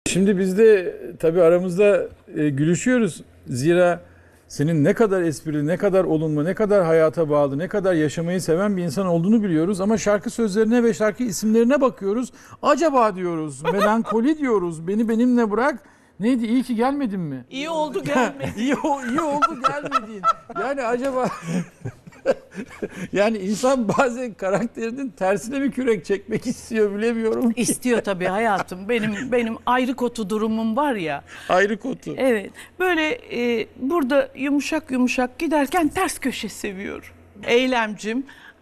Şimdi biz de tabii aramızda gülüşüyoruz. Zira senin ne kadar esprili, ne kadar olumlu, ne kadar hayata bağlı, ne kadar yaşamayı seven bir insan olduğunu biliyoruz. Ama şarkı sözlerine ve şarkı isimlerine bakıyoruz. Acaba diyoruz, melankoli diyoruz, beni benimle bırak. Neydi? İyi ki gelmedin mi? İyi oldu gelmedi. iyi oldu gelmediğin. Yani acaba... Yani insan bazen karakterinin tersine mi kürek çekmek istiyor bilemiyorum ki. İstiyor tabii hayatım. Benim ayrı kotu durumum var ya. Ayrı kotu. Evet. Böyle burada yumuşak yumuşak giderken ters köşe seviyorum. Eylemcim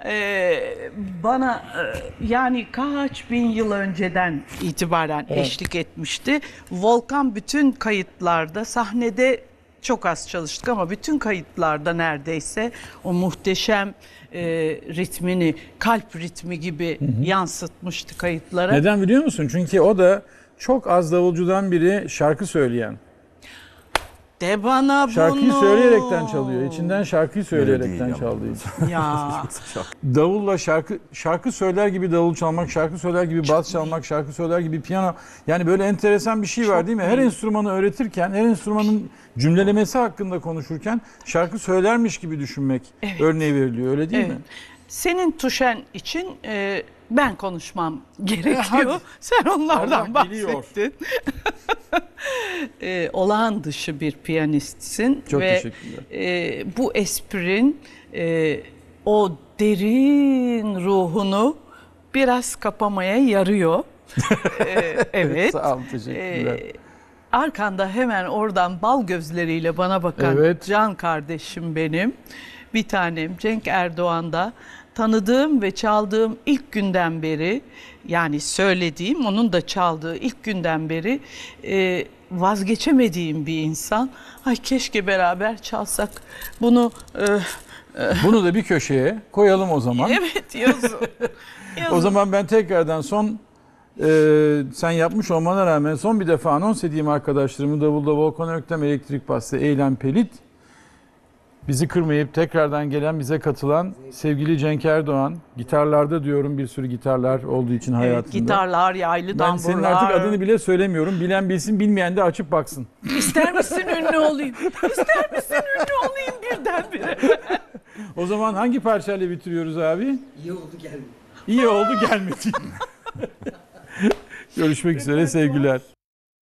bana yani kaç bin yıl önceden itibaren eşlik etmişti. Volkan bütün kayıtlarda, sahnede çok az çalıştık ama bütün kayıtlarda neredeyse o muhteşem ritmini, kalp ritmi gibi yansıtmıştı kayıtlara. Neden biliyor musun? Çünkü o da çok az davulcudan biri şarkı söyleyen. De bana bunu. Şarkıyı söyleyerekten çalıyor. İçinden şarkıyı söyleyerekten çaldığı için. Ya. Davulla şarkı söyler gibi davul çalmak, şarkı söyler gibi bas çalmak, şarkı söyler gibi piyano. Yani böyle enteresan bir şey var değil mi? Her enstrümanı öğretirken, her enstrümanın cümlelemesi hakkında konuşurken şarkı söylermiş gibi düşünmek örneği veriliyor. Öyle değil mi? Senin tuşen için ben konuşmam gerekiyor. Sen onlardan bahsettin. Olağan dışı bir piyanistsin. Çok ve teşekkürler. Bu esprin o derin ruhunu biraz kapamaya yarıyor. Evet. Sağ olun, teşekkürler. Arkanda hemen oradan bal gözleriyle bana bakan can kardeşim benim. Bir tanem Cenk Erdoğan'da tanıdığım ve çaldığım ilk günden beri, yani söylediğim, onun da çaldığı ilk günden beri vazgeçemediğim bir insan. Ay keşke beraber çalsak. Bunu da bir köşeye koyalım o zaman. evet yazın. O zaman ben tekrardan sen yapmış olmana rağmen son bir defa anons edeyim arkadaşlarımı. Davulda Volkan Öktem, elektrik bastı Eylem Pelit. Bizi kırmayıp tekrardan gelen, bize katılan sevgili Cenk Erdoğan. Gitarlarda diyorum, bir sürü gitarlar olduğu için hayatında. Gitarlar, yaylı damburlar. Ben senin artık adını bile söylemiyorum. Bilen bilsin, bilmeyen de açıp baksın. İster misin ünlü olayım? İster misin ünlü olayım birdenbire? O zaman hangi parçayla bitiriyoruz abi? İyi oldu gelmedi. İyi oldu gelmedi. Görüşmek üzere, sevgiler.